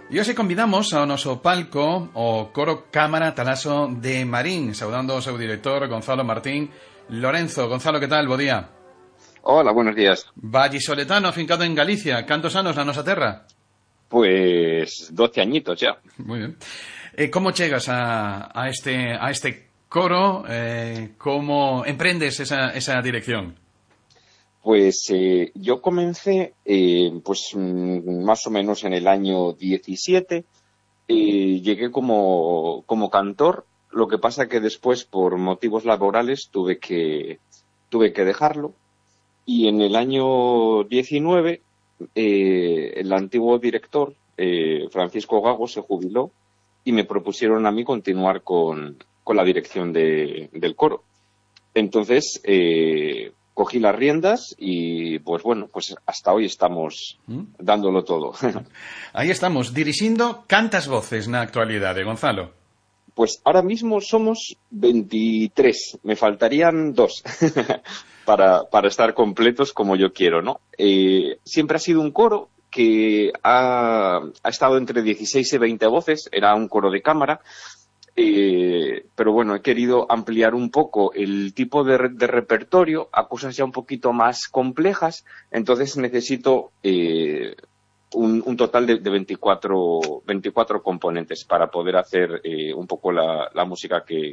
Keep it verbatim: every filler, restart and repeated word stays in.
E hoxe convidamos ao noso palco o Coro Cámara Talaso de Marín, saudando ao seu director Gonzalo Martín Lorenzo. Gonzalo, que tal? Bo día. Hola, buenos días. Vallisoletano, afincado en Galicia. Cantos anos na nosa terra? Pues doce añitos ya. Muy bien. Eh, como chegas a, a este a este coro? Eh, como emprendes esa, esa dirección? Pues eh, yo comencé eh, pues mm, más o menos en el año diecisiete. Eh, llegué como, como cantor. Lo que pasa que después, por motivos laborales, tuve que, tuve que dejarlo. Y en el año diecinueve, eh, el antiguo director, eh, Francisco Gago, se jubiló y me propusieron a mí continuar con, con la dirección de, del coro. Entonces, eh, cogí las riendas y, pues bueno, pues hasta hoy estamos ¿Mm? dándolo todo. Aí estamos, dirixindo cantas voces na actualidade, Gonzalo? Pues ahora mismo somos veintitrés, me faltarían dos para, para estar completos como yo quiero, ¿no? Eh, siempre ha sido un coro que ha, ha estado entre dieciséis y veinte voces, era un coro de cámara. Eh, pero bueno, he querido ampliar un poco el tipo de, de repertorio a cosas ya un poquito más complejas, entonces necesito eh, un, un total de, de veinticuatro, veinticuatro componentes para poder hacer eh, un poco la, la música que,